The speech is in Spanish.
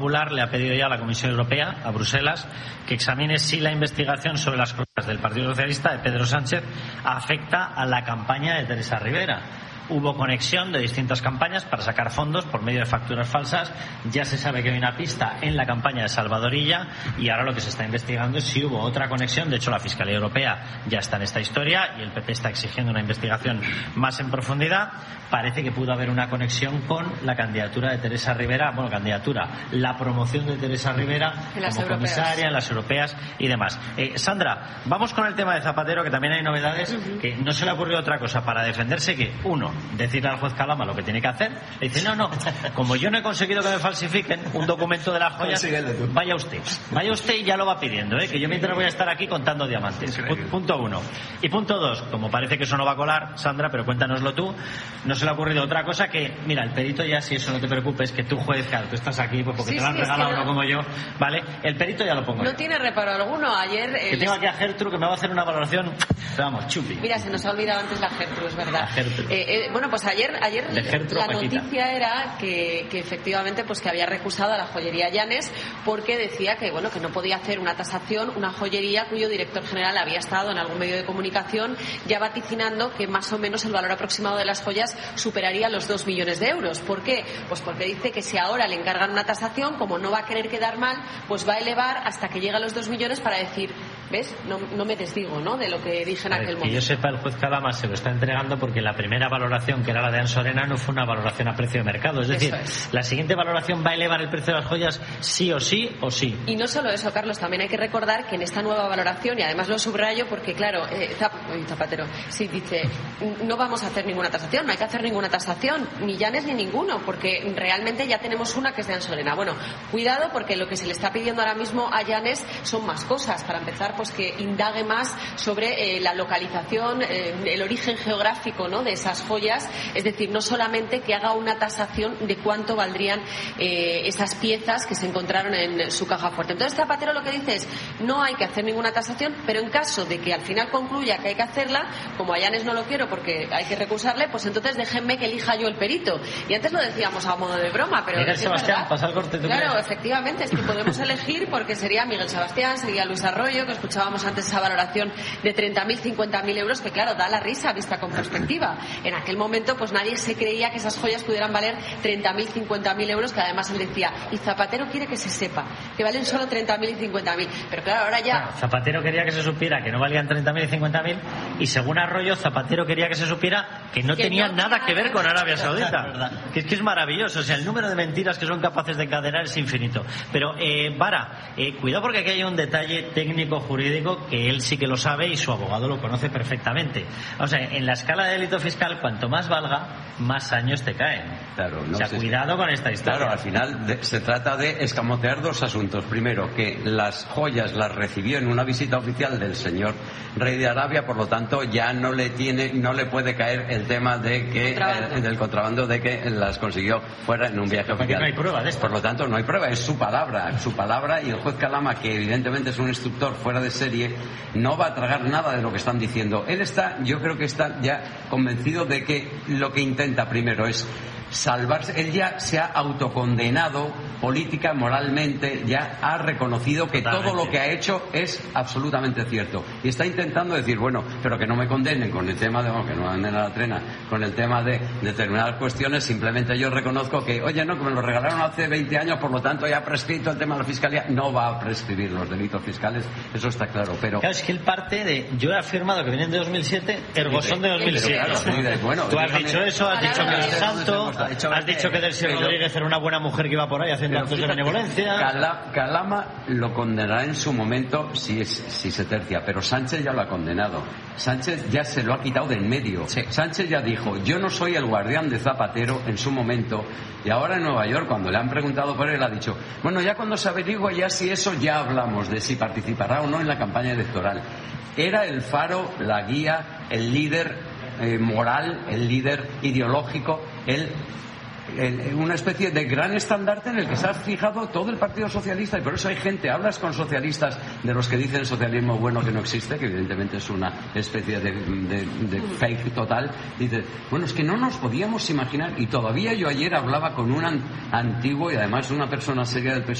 Popular le ha pedido ya a la Comisión Europea, a Bruselas, que examine si la investigación sobre las cosas del Partido Socialista de Pedro Sánchez afecta a la campaña de Teresa Rivera. Hubo conexión de distintas campañas para sacar fondos por medio de facturas falsas. Ya se sabe que hay una pista en la campaña de Salvador Illa y ahora lo que se está investigando es si hubo otra conexión. De hecho, la Fiscalía Europea ya está en esta historia y el PP está exigiendo una investigación más en profundidad. Parece que pudo haber una conexión con la candidatura de Teresa Rivera, la promoción de Teresa Rivera como comisaria en las europeas y demás. Sandra, vamos con el tema de Zapatero, que también hay novedades, que no se le ha ocurrido otra cosa para defenderse que, uno, decirle al juez Calama lo que tiene que hacer. Le dice, no, como yo no he conseguido que me falsifiquen un documento de las joyas, vaya usted y ya lo va pidiendo, que yo mientras voy a estar aquí contando diamantes. Punto uno. Y punto dos, como parece que eso no va a colar, Sandra, pero cuéntanoslo tú, no se le ha ocurrido otra cosa que, mira, el perito ya, si eso no te preocupes, que tú juez, claro, tú estás aquí pues porque te lo han regalado uno como yo, ¿vale? El perito ya lo pongo. No tiene reparo alguno. Ayer que tengo aquí a Gertrude, que me va a hacer una valoración, vamos, chupi. Mira, se nos ha olvidado antes la Gertrude, es verdad. Bueno, pues ayer la noticia era que efectivamente pues que había recusado a la joyería Llanes porque decía que bueno, que no podía hacer una tasación una joyería cuyo director general había estado en algún medio de comunicación ya vaticinando que más o menos el valor aproximado de las joyas superaría los 2 millones de euros. ¿Por qué? Pues porque dice que si ahora le encargan una tasación, como no va a querer quedar mal, pues va a elevar hasta que llegue a los 2 millones para decir, ¿ves? No me desdigo, ¿no?, de lo que dije en aquel momento. Que yo sepa, el juez Calama se lo está entregando porque la primera valoración, que era la de Ansorena, no fue una valoración a precio de mercado. Es decir, la siguiente valoración va a elevar el precio de las joyas sí o sí o sí. Y no solo eso, Carlos, también hay que recordar que en esta nueva valoración, y además lo subrayo porque, claro, Zapatero, sí, dice, no vamos a hacer ninguna tasación, no hay que hacer ninguna tasación, ni Llanes ni ninguno, porque realmente ya tenemos una que es de Ansorena. Bueno, cuidado porque lo que se le está pidiendo ahora mismo a Llanes son más cosas. Para empezar, pues que indague más sobre la localización, el origen geográfico, ¿no?, de esas joyas, es decir, no solamente que haga una tasación de cuánto valdrían esas piezas que se encontraron en su caja fuerte. Entonces Zapatero lo que dice es, no hay que hacer ninguna tasación, pero en caso de que al final concluya que hay que hacerla, como a Llanes no lo quiero porque hay que recusarle, pues entonces déjenme que elija yo el perito. Y antes lo decíamos a modo de broma, pero Miguel Sebastián, pasa el corte. Claro, efectivamente, es que podemos elegir porque sería Miguel Sebastián, sería Luis Arroyo, que escuchábamos antes esa valoración de 30.000, 50.000 euros, que claro, da la risa vista con perspectiva. En aquel momento pues nadie se creía que esas joyas pudieran valer 30.000, 50.000 euros, que además él decía, y Zapatero quiere que se sepa que valen solo 30.000 y 50.000, pero claro, ahora ya... Bueno, Zapatero quería que se supiera que no valían 30.000 y 50.000, y según Arroyo, Zapatero quería que se supiera que no tenía nada que ver con Arabia Saudita. Que es maravilloso, o sea, el número de mentiras que son capaces de encadenar es infinito. Pero, Vara, cuidado porque aquí hay un detalle técnico jurídico que él sí que lo sabe y su abogado lo conoce perfectamente. O sea, en la escala de delito fiscal, cuanto más valga, más años te caen. Claro, no, o sea, cuidado con esta historia. Claro, al final se trata de escamotear dos asuntos. Primero, que las joyas las recibió en una visita oficial del señor rey de Arabia, por lo tanto ya no le puede caer el tema de que del contrabando, de que las consiguió fuera en un viaje oficial. No hay prueba de esto. Por lo tanto, no hay prueba, es su palabra, y el juez Calama, que evidentemente es un instructor fuera de serie, no va a tragar nada de lo que están diciendo. Yo creo que está ya convencido de que lo que intenta primero es salvarse. Él ya se ha autocondenado política, moralmente, ya ha reconocido que todo lo que ha hecho es absolutamente cierto. Y está intentando decir, bueno, pero que no me condenen con el tema de, que no anden a la trena, con el tema de determinadas cuestiones, simplemente yo reconozco que, oye, no, que me lo regalaron hace 20 años, por lo tanto ya ha prescrito el tema de la fiscalía. No va a prescribir los delitos fiscales, eso está claro, pero... Claro, es que él parte de, yo he afirmado que vienen de 2007, ergo son de 2007. Claro, bueno, tú has dicho eso, has dicho que es santo, has dicho que Delcy Rodríguez era una buena mujer que iba por ahí haciendo actos de benevolencia. Calama lo condenará en su momento si se tercia, pero Sánchez ya lo ha condenado. Sánchez ya se lo ha quitado de en medio. Sí. Sánchez ya dijo, yo no soy el guardián de Zapatero en su momento, y ahora en Nueva York, cuando le han preguntado por él, ha dicho, bueno, ya cuando se averigua ya si eso, ya hablamos de si participará o no en la campaña electoral. Era el faro, la guía, el líder moral, el líder ideológico, él una especie de gran estandarte en el que se ha fijado todo el Partido Socialista, y por eso hay gente, hablas con socialistas de los que dicen socialismo bueno que no existe, que evidentemente es una especie de fake total, dices, bueno, es que no nos podíamos imaginar, y todavía yo ayer hablaba con un antiguo y además una persona seria del PSOE